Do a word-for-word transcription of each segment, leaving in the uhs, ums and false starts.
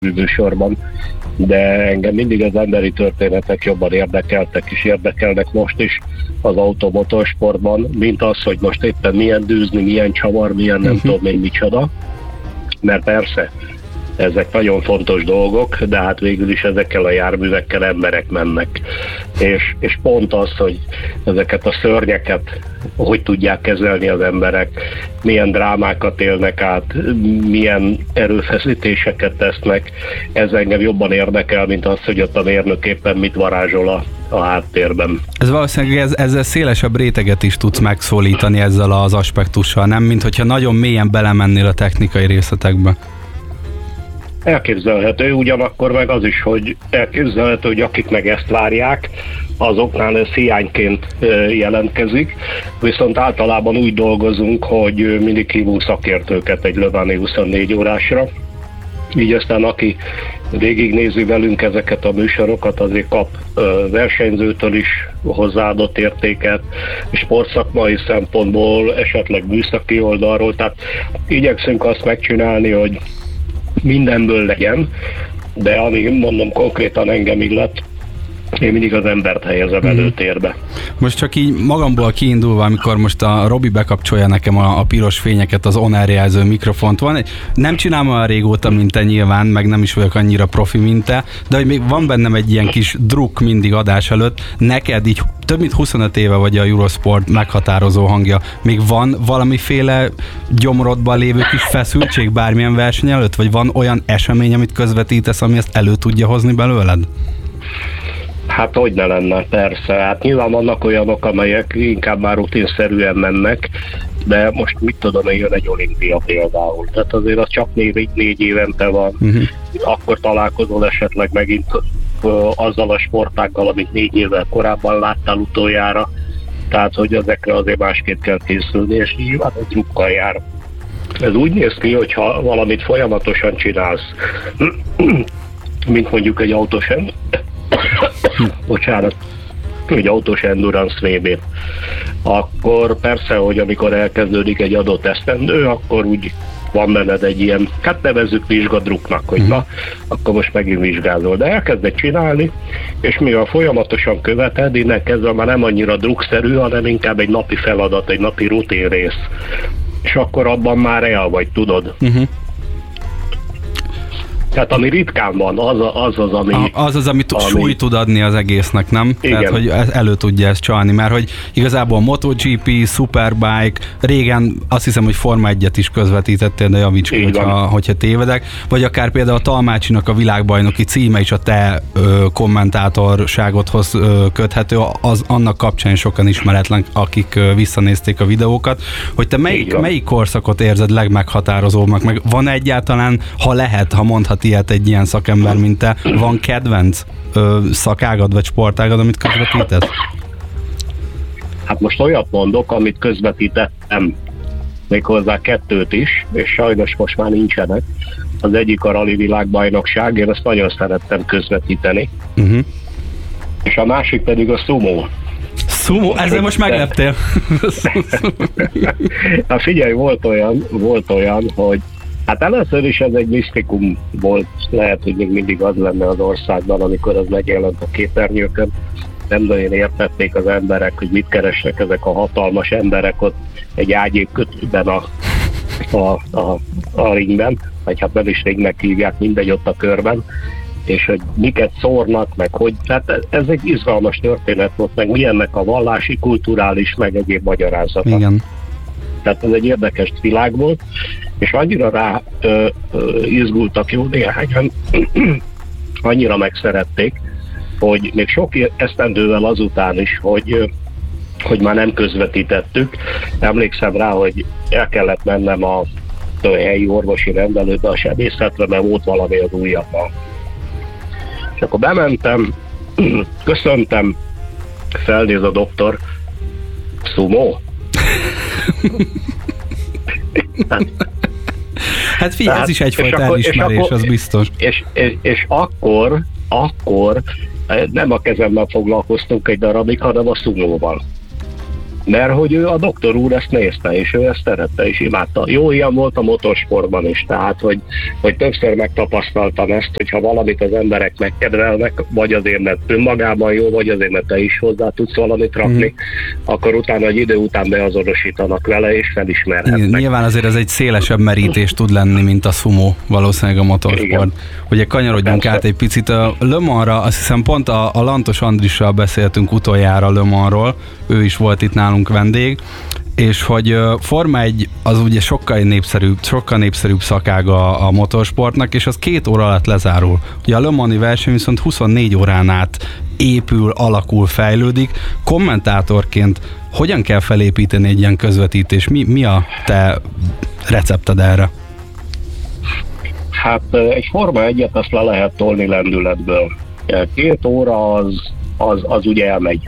műsorban, de engem mindig az emberi történetek jobban érdekeltek, és érdekelnek most is az automotorsportban, mint az, hogy most éppen milyen dűzni, milyen csavar, milyen nem uh-huh. tudom még micsoda, mert persze ezek nagyon fontos dolgok, de hát végül is ezekkel a járművekkel emberek mennek. És, és pont az, hogy ezeket a szörnyeket hogy tudják kezelni az emberek, milyen drámákat élnek át, milyen erőfeszítéseket tesznek, ez engem jobban érdekel, mint az, hogy ott a mérnök éppen mit varázsol a, a háttérben. Ez valószínűleg ez, ezzel szélesebb réteget is tudsz megszólítani ezzel az aspektussal, nem? Mint hogyha nagyon mélyen belemennél a technikai részletekbe. Elképzelhető, ugyanakkor meg az is, hogy elképzelhető, hogy akik meg ezt várják, azoknál ez hiányként jelentkezik, viszont általában úgy dolgozunk, hogy mindig hívunk szakértőket egy Le Mans huszonnégy órásra, így aztán aki végignézi velünk ezeket a műsorokat, azért kap versenyzőtől is hozzáadott értéket, sportszakmai szempontból, esetleg műszaki oldalról, tehát igyekszünk azt megcsinálni, hogy mindenből legyen, de ami mondom konkrétan engem illet, én mindig az embert helyezem előtérbe. Most csak így magamból kiindulva, amikor most a Robi bekapcsolja nekem a, a piros fényeket, az on-air jelző mikrofont van, nem csinálom olyan régóta, mint te nyilván, meg nem is vagyok annyira profi, mint te, de hogy még van bennem egy ilyen kis druk mindig adás előtt, neked így több mint huszonöt éve vagy a Eurosport meghatározó hangja, még van valamiféle gyomrodban lévő kis feszültség bármilyen verseny előtt, vagy van olyan esemény, amit közvetítesz, ami ezt elő tudja hozni belőled? Hát hogy ne lenne, persze. Hát nyilván vannak olyanok, amelyek inkább már rutinszerűen mennek, de most mit tudom, hogy jön egy olimpia például. Tehát azért az csak négy, négy évente van. Uh-huh. Akkor találkozol esetleg megint azzal a sportággal, amit négy évvel korábban láttál utoljára. Tehát, hogy ezekre azért másképp kell készülni, és nyilván ez drukkal jár. Ez úgy néz ki, hogyha valamit folyamatosan csinálsz, mint mondjuk egy autós bocsánat, egy autós endurance vé bé, akkor persze, hogy amikor elkezdődik egy adott esztendő, akkor úgy van benned egy ilyen, hát nevezzük vizsgadruknak, hogy na, akkor most megint vizsgázol, de elkezded csinálni, és mivel folyamatosan követed, innen kezdve már nem annyira drukszerű, hanem inkább egy napi feladat, egy napi rutin rész, és akkor abban már el vagy, tudod. Uh-huh. Tehát ami ritkán van, az az, az ami... A, az az, amit ami... súly tud adni az egésznek, nem? Igen. Tehát, hogy elő tudja ezt csalni, mert hogy igazából MotoGP, Superbike, régen azt hiszem, hogy Forma egyet is közvetítettél, de javíts ki, hogyha, hogyha tévedek, vagy akár például a Talmácsinak a világbajnoki címe is a te ö, kommentátorságodhoz ö, köthető, az annak kapcsán sokan ismeretlen, akik ö, visszanézték a videókat, hogy te melyik, melyik korszakot érzed legmeghatározóbbnak, meg van egyáltalán, ha lehet, ha mondhat ilyet egy ilyen szakember, mint te, van kedvenc ö, szakágad vagy sportágad, amit közvetítesz? Hát most olyat mondok, amit közvetítettem, méghozzá kettőt is, és sajnos most már nincsenek. Az egyik a rali világbajnokság, én ezt nagyon szerettem közvetíteni. Uh-huh. És a másik pedig a sumo. Sumo? Ezzel most megleptél. Hát figyelj, volt olyan, volt olyan, hogy hát először is ez egy misztikum volt, lehet, hogy még mindig az lenne az országban, amikor az megjelent a képernyőkön. Nem nagyon értették az emberek, hogy mit keresnek ezek a hatalmas emberek ott egy ágyékkötőben a, a, a, a ringben, vagy hát nem is ringnek hívják, mindegy ott a körben, és hogy miket szórnak, meg hogy, tehát ez egy izgalmas történet volt, meg mi ennek a vallási, kulturális, meg egyéb magyarázata. Igen. Tehát ez egy érdekes világ volt, és annyira rá ö, ö, izgultak jó néhányan, annyira megszerették, hogy még sok esztendővel azután is, hogy, hogy már nem közvetítettük, emlékszem rá, hogy el kellett mennem a, a helyi orvosi rendelőbe, a sebészetre, mert volt valami az ujjamban. És akkor bementem, köszöntem, felnéz a doktor, sumo? Hát figyelj, ez is egyfajta elismerés, akkor, az biztos. És, és, és akkor, akkor nem a kezemmel foglalkoztunk egy darabig, hanem a szumóval. Mert hogy ő, a doktor úr ezt nézte, és ő ezt szerette, és imádta. Jó, ilyen volt a motorsportban is, tehát, hogy, hogy többször megtapasztaltam ezt, hogyha valamit az emberek megkedvelnek, vagy azért, mert önmagában jó, vagy azért, mert te is hozzá tudsz valamit rakni, mm. akkor utána egy idő után beazonosítanak vele, és felismerhetnek. Igen, nyilván azért ez egy szélesebb merítés tud lenni, mint a sumo, valószínűleg a motorsport. Igen. Ugye kanyarodjunk Persze. át egy picit a Le Mansra, azt hiszem pont a, a Lantos Andrissal beszéltünk utoljára Le Mansról, ő is volt itt nálunk vendég, és hogy Forma egy az ugye sokkal népszerűbb, sokkal népszerűbb szakága a motorsportnak, és az két óra alatt lezárul. Ugye a Le Mans-i verseny viszont huszonnégy órán át épül, alakul, fejlődik. Kommentátorként hogyan kell felépíteni egy ilyen közvetítés? Mi, mi a te recepted erre? Hát egy Forma egyet azt le lehet tolni lendületből. Két óra az, az, az ugye elmegy.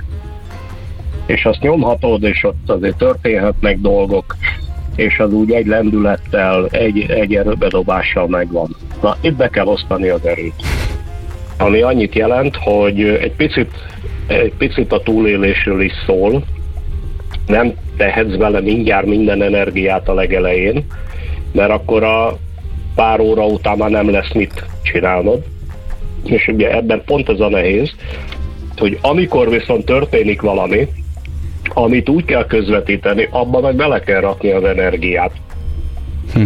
És azt nyomhatod, és ott azért történhetnek dolgok, és az úgy egy lendülettel, egy, egy erőbedobással megvan. Na, itt be kell osztani az erőt. Ami annyit jelent, hogy egy picit, egy picit a túlélésről is szól, nem tehetsz bele mindjárt minden energiát a legelején, mert akkor a pár óra után már nem lesz mit csinálnod. És ugye ebben pont az a nehéz, hogy amikor viszont történik valami, amit úgy kell közvetíteni, abban meg bele kell rakni az energiát. Hm.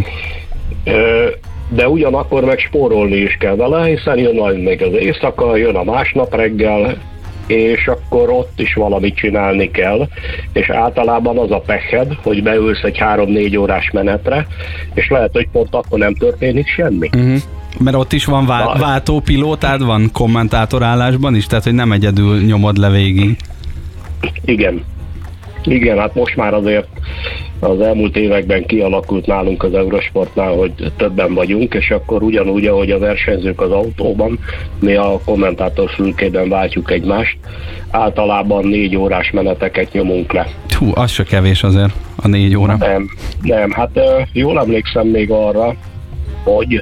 De ugyanakkor meg spórolni is kell vele, hiszen jön majd még az éjszaka, jön a másnap reggel, és akkor ott is valamit csinálni kell, és általában az a pekhed, hogy beülsz egy három-négy órás menetre, és lehet, hogy pont akkor nem történik semmi. Uh-huh. Mert ott is van vá- váltópilótád, van kommentátorállásban is, tehát hogy nem egyedül nyomod le végig. Igen. Igen, hát most már azért az elmúlt években kialakult nálunk az Eurosportnál, hogy többen vagyunk, és akkor ugyanúgy, ahogy a versenyzők az autóban, mi a kommentátor fülkében váltjuk egymást, általában négy órás meneteket nyomunk le. Hú, az se kevés azért, a négy óra. Nem, nem, hát jól emlékszem még arra, hogy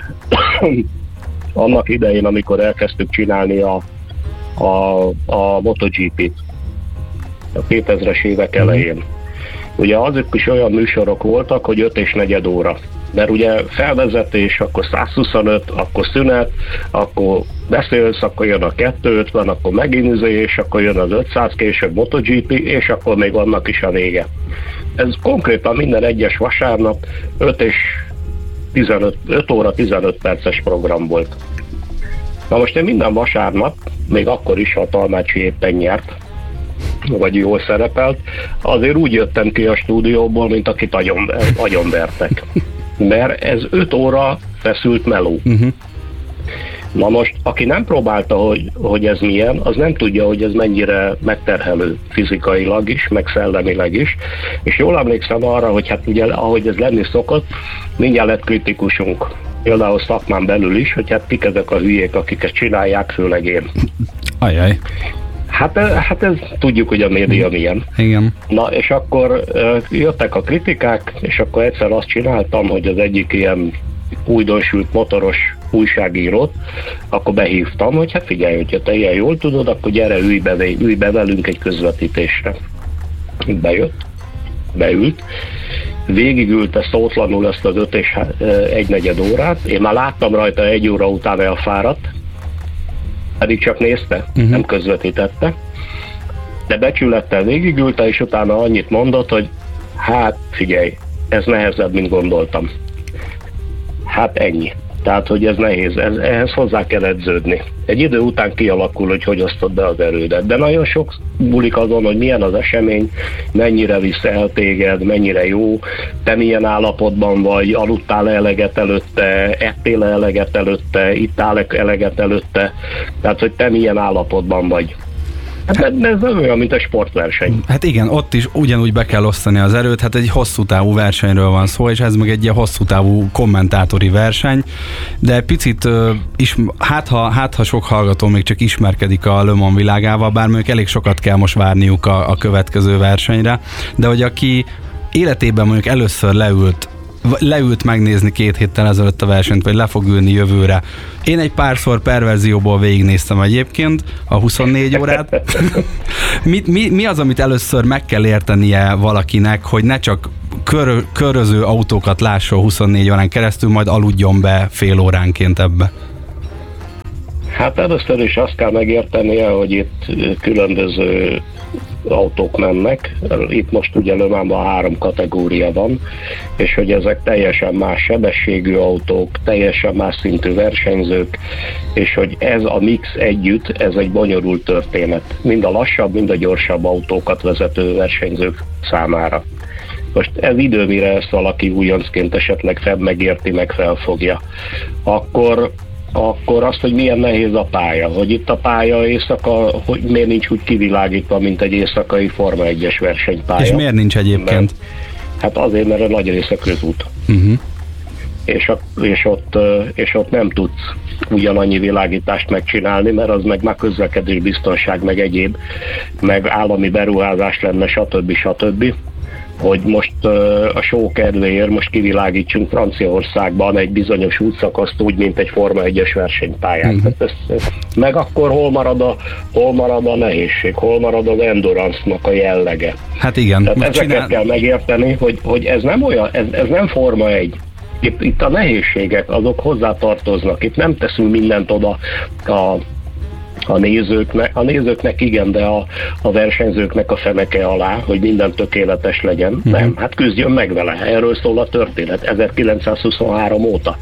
annak idején, amikor elkezdtük csinálni a, a, a MotoGP-t, a kétezres évek elején. Ugye azok is olyan műsorok voltak, hogy öt és negyed óra. Mert ugye felvezetés, akkor száz huszonöt, akkor szünet, akkor beszélsz, akkor jön a kétszázötven, akkor megint izé, és akkor jön az ötszáz, később MotoGP, és akkor még annak is a vége. Ez konkrétan minden egyes vasárnap öt és tizenöt, öt óra tizenöt perces program volt. Na most én minden vasárnap, még akkor is, ha a Talmácsi éppen nyert, vagy jól szerepelt, azért úgy jöttem ki a stúdióból, mint akit agyon, agyonvertek. Mert ez öt óra feszült meló. Uh-huh. Na most, aki nem próbálta, hogy, hogy ez milyen, az nem tudja, hogy ez mennyire megterhelő fizikailag is, meg szellemileg is. És jól emlékszem arra, hogy hát ugye, ahogy ez lenni szokott, mindjárt lett kritikusunk. Például szakmán belül is, hogy hát kik ezek a hülyék, akik ezt csinálják, főleg én. Ajaj. Hát, hát ez tudjuk, hogy a média milyen. Igen. Na, és akkor uh, jöttek a kritikák, és akkor egyszer azt csináltam, hogy az egyik ilyen újdonsült motoros újságírót, akkor behívtam, hogy hát figyelj, hogyha te ilyen jól tudod, akkor gyere, ülj be, ülj be velünk egy közvetítésre. Bejött, beült, végigülte szótlanul ezt az öt és egy negyed órát, én már láttam rajta egy óra után elfáradt, pedig csak nézte, uh-huh. nem közvetítette, de becsülettel végigülte, és utána annyit mondott, hogy hát figyelj, ez nehezebb, mint gondoltam. Hát ennyi. Tehát, hogy ez nehéz, ez, ehhez hozzá kell edződni. Egy idő után kialakul, hogy hogy osztod be az erődet, de nagyon sok múlik azon, hogy milyen az esemény, mennyire visz el téged, mennyire jó, te milyen állapotban vagy, aludtál eleget előtte, ettél eleget előtte, ittál eleget előtte, tehát, hogy te milyen állapotban vagy. Hát ez olyan, mint a sportverseny. Hát igen, ott is ugyanúgy be kell osztani az erőt, hát egy hosszú távú versenyről van szó, és ez meg egy ilyen hosszú távú kommentátori verseny, de picit uh, is, hát, ha, hát ha sok hallgató még csak ismerkedik a Le Mans világával, bár mondjuk elég sokat kell most várniuk a, a következő versenyre, de hogy aki életében mondjuk először leült leült megnézni két héttel ezelőtt a versenyt, vagy le fog ülni jövőre. Én egy párszor perverzióból végignéztem egyébként a huszonnégy órát. mi, mi, mi az, amit először meg kell értenie valakinek, hogy ne csak kör, köröző autókat lásson huszonnégy órán keresztül, majd aludjon be fél óránként ebbe? Hát először is azt kell megértenie, hogy itt különböző autók mennek. Itt most ugye Le Mansban három kategória van, és hogy ezek teljesen más sebességű autók, teljesen más szintű versenyzők, és hogy ez a mix együtt, ez egy bonyolult történet. Mind a lassabb, mind a gyorsabb autókat vezető versenyzők számára. Most ez idő, mire ezt valaki újoncként esetleg fel megérti, meg felfogja. Akkor akkor azt, hogy milyen nehéz a pálya, hogy itt a pálya éjszaka, hogy miért nincs úgy kivilágítva, mint egy éjszakai Forma egyes versenypálya. És miért nincs egyébként? Mert, hát azért, mert a nagy része közút. Uh-huh. És, a, és, ott, és ott nem tudsz ugyanannyi világítást megcsinálni, mert az meg már közlekedés biztonság, meg egyéb, meg állami beruházás lenne, stb. stb. Hogy most uh, a show kedvéért most kivilágítsunk Franciaországban egy bizonyos útszakaszt úgy, mint egy Forma egyes versenypályán. Mm-hmm. Ez, ez, meg akkor hol marad, a, hol marad a nehézség, hol marad az endurance-nak a jellege. Hát igen. Tehát ezeket csinál... kell megérteni, hogy, hogy ez nem olyan, ez, ez nem Forma egy. Itt, itt a nehézségek, azok hozzátartoznak. Itt nem teszünk mindent oda a A nézőknek, a nézőknek igen, de a, a versenyzőknek a feneke alá, hogy minden tökéletes legyen. Mm-hmm. Nem, hát küzdjön meg vele. Erről szól a történet ezerkilencszázhuszonhárom óta.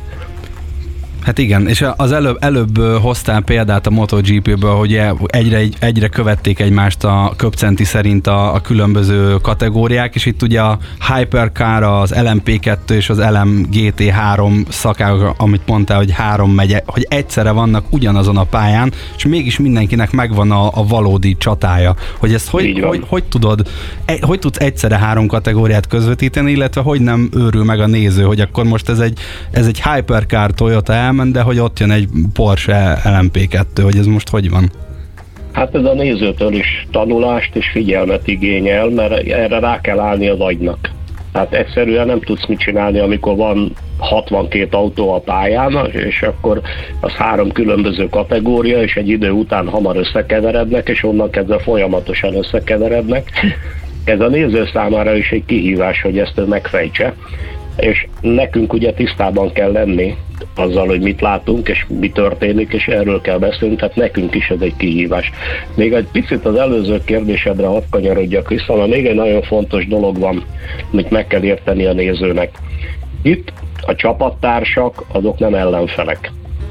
Hát igen, és az előbb, előbb hoztál példát a MotoGP-ből, hogy egyre, egyre követték egymást a köpcenti szerint a, a különböző kategóriák, és itt ugye a Hypercar, az el em pé kettő és az el em gé té három szakák, amit mondtál, hogy három megy, hogy egyszerre vannak ugyanazon a pályán, és mégis mindenkinek megvan a, a valódi csatája. Hogy ezt hogy, hogy, hogy tudod, hogy tudsz egyszerre három kategóriát közvetíteni, illetve hogy nem őrül meg a néző, hogy akkor most ez egy, ez egy Hypercar Toyota elment, de hogy ott jön egy Porsche el em pé kettő, hogy ez most hogy van? Hát ez a nézőtől is tanulást és figyelmet igényel, mert erre rá kell állni az agynak. Hát egyszerűen nem tudsz mit csinálni, amikor van hatvankét autó a pályán, és akkor az három különböző kategória, és egy idő után hamar összekeverednek, és onnan kezdve folyamatosan összekeverednek. Ez a néző számára is egy kihívás, hogy ezt ő megfejtse, és nekünk ugye tisztában kell lenni azzal, hogy mit látunk, és mi történik, és erről kell beszélni, tehát nekünk is ez egy kihívás. Még egy picit az előző kérdésedre hadd kanyarodjak vissza, mert még egy nagyon fontos dolog van, amit meg kell érteni a nézőnek. Itt a csapattársak, azok nem ellenfelek,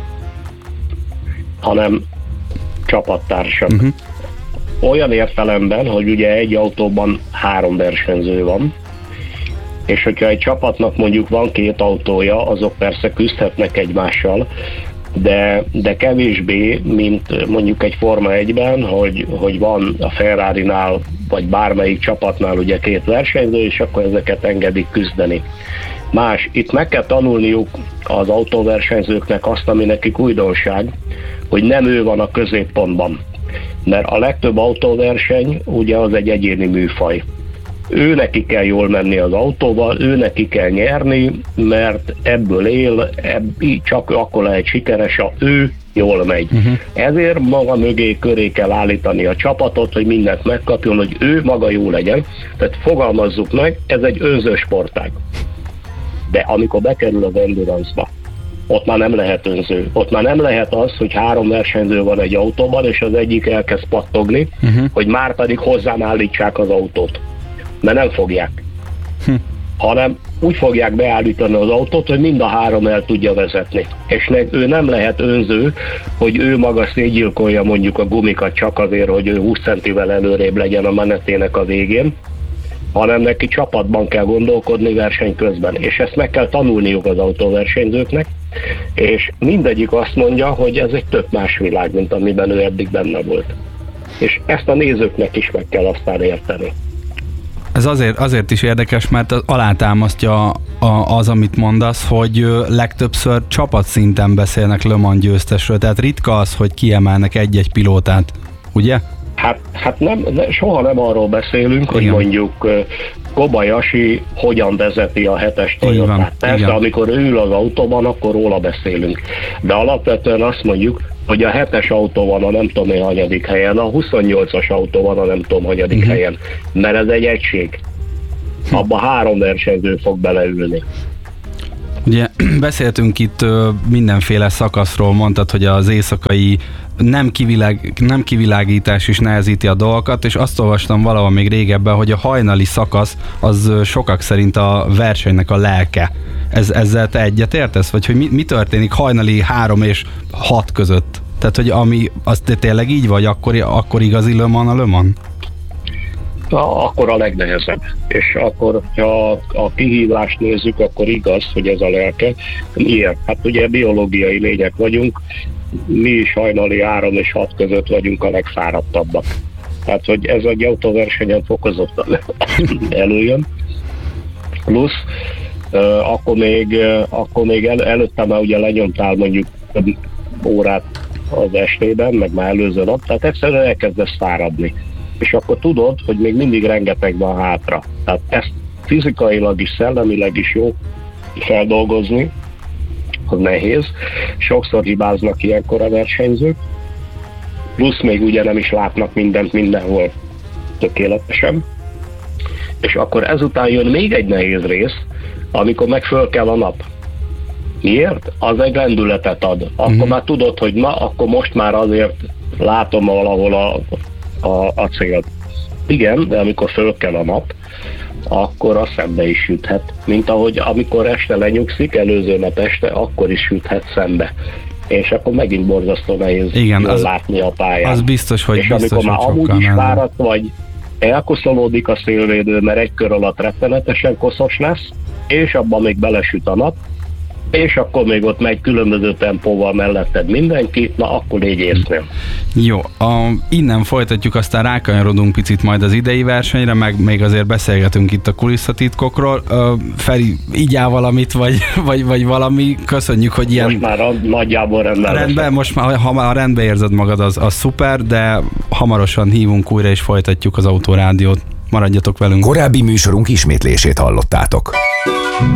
hanem csapattársak. Uh-huh. Olyan értelemben, hogy ugye egy autóban három versenyző van, és hogyha egy csapatnak mondjuk van két autója, azok persze küzdhetnek egymással, de, de kevésbé, mint mondjuk egy Forma egyben, hogy, hogy van a Ferrarinál, vagy bármelyik csapatnál ugye két versenyző, és akkor ezeket engedik küzdeni. Más, itt meg kell tanulniuk az autóversenyzőknek azt, ami nekik újdonság, hogy nem ő van a középpontban. Mert a legtöbb autóverseny ugye az egy egyéni műfaj. Ő neki kell jól menni az autóval, ő neki kell nyerni, mert ebből él, ebb, csak akkor lehet sikeres, ha ő jól megy. Uh-huh. Ezért maga mögé köré kell állítani a csapatot, hogy mindent megkapjon, hogy ő maga jó legyen. Tehát fogalmazzuk meg, ez egy önző sportág. De amikor bekerül az endurance-ba, ott már nem lehet önző. Ott már nem lehet az, hogy három versenyző van egy autóban, és az egyik elkezd pattogni, uh-huh. hogy már pedig hozzám állítsák az autót. Mert nem fogják. Hm. Hanem úgy fogják beállítani az autót, hogy mind a három el tudja vezetni. És ne, ő nem lehet önző, hogy ő maga szétgyilkolja mondjuk a gumikat csak azért, hogy ő húsz centivel előrébb legyen a menetének a végén, hanem neki csapatban kell gondolkodni verseny közben. És ezt meg kell tanulniuk az autóversenyzőknek, és mindegyik azt mondja, hogy ez egy tök más világ, mint amiben ő eddig benne volt. És ezt a nézőknek is meg kell aztán érteni. Ez azért, azért is érdekes, mert alátámasztja a, az, amit mondasz, hogy legtöbbször csapatszinten beszélnek Le Mans győztesről, tehát ritka az, hogy kiemelnek egy-egy pilótát, ugye? Hát, hát nem, soha nem arról beszélünk, igen, hogy mondjuk Kobayashi hogyan vezeti a hetes Toyotát. Persze, igen, amikor ő ül az autóban, akkor róla beszélünk. De alapvetően azt mondjuk, hogy a hetes autó van a nem tudom én hanyadik helyen, a huszonnyolcas autó van a nem tudom hanyadik uh-huh. helyen, mert ez egy egység. Abba három versenyző fog beleülni. Ugye beszéltünk itt mindenféle szakaszról, mondtad, hogy az éjszakai nem, kivilág, nem kivilágítás is nehezíti a dolgokat, és azt olvastam valahol még régebben, hogy a hajnali szakasz az sokak szerint a versenynek a lelke. Ez, ezzel te egyet értesz? Vagy hogy mi, mi történik hajnali három és hat között? Tehát, hogy ami, az tényleg így vagy, akkor, akkor igazi Le Mans a Le Mans? Akkor a legnehezebb. És akkor, ha a kihívást nézzük, akkor igaz, hogy ez a lelke. Miért? Hát ugye biológiai lények vagyunk, mi is hajnali három és hat között vagyunk a legfáradtabbak. Tehát, hogy ez egy autóversenyen fokozottan előjön. Plusz, uh, akkor még, uh, akkor még el, előtte már ugye lenyomtál mondjuk órát az estében, meg már előző nap, tehát egyszerűen elkezdesz fáradni. És akkor tudod, hogy még mindig rengeteg van hátra. Tehát ezt fizikailag is, szellemileg is jó feldolgozni, az nehéz. Sokszor hibáznak ilyenkor a versenyzők, plusz még ugye nem is látnak mindent mindenhol tökéletesen. És akkor ezután jön még egy nehéz rész, amikor meg föl kell a nap. Miért? Az egy lendületet ad. Akkor uh-huh. már tudod, hogy na, akkor most már azért látom valahol a A, a cél. Igen, de amikor föl kell a nap, akkor a szembe is süthet. Mint ahogy amikor este lenyugszik, előző nap este, akkor is süthet szembe. És akkor megint borzasztó nehéz igen, az, látni a pályán. Az biztos, hogy és biztos, amikor már amúgy is fáradt vagy, elkoszolódik a szélvédő, mert egy kör alatt rettenetesen koszos lesz, és abban még belesüt a nap, és akkor még ott megy különböző tempóval melletted mindenki, na akkor légy észnél. Jó, a, innen folytatjuk, aztán rákanyarodunk picit majd az idei versenyre, meg még azért beszélgetünk itt a kulisszatitkokról. Feri, igyál valamit, vagy, vagy, vagy valami? Köszönjük, hogy ilyen... Most már a, nagyjából rendben Rendben, most már, ha már rendben érzed magad, az, az szuper, de hamarosan hívunk újra, és folytatjuk az Autorádiót. Maradjatok velünk. Korábbi műsorunk ismétlését hallottátok.